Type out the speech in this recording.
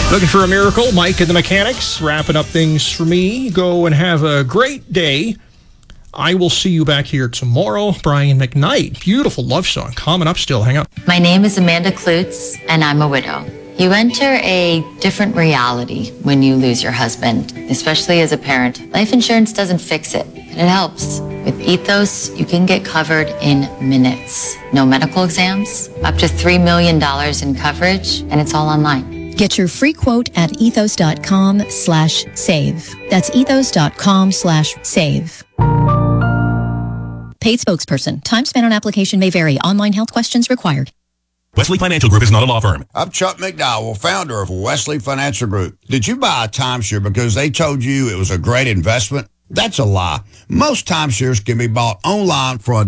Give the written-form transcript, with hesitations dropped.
Looking for a miracle? Mike and the Mechanics wrapping up things for me. Go and have a great day. I will see you back here tomorrow. Brian McKnight, beautiful love song coming up still. Hang up. My name is Amanda Klutz, and I'm a widow. You enter a different reality when you lose your husband, especially as a parent. Life insurance doesn't fix it, but it helps. With Ethos, you can get covered in minutes. No medical exams, up to $3 million in coverage, and it's all online. Get your free quote at ethos.com/save. That's ethos.com/save. Paid spokesperson. Time spent on application may vary. Online health questions required. Wesley Financial Group is not a law firm. I'm Chuck McDowell, founder of Wesley Financial Group. Did you buy a timeshare because they told you it was a great investment? That's a lie. Most timeshares can be bought online for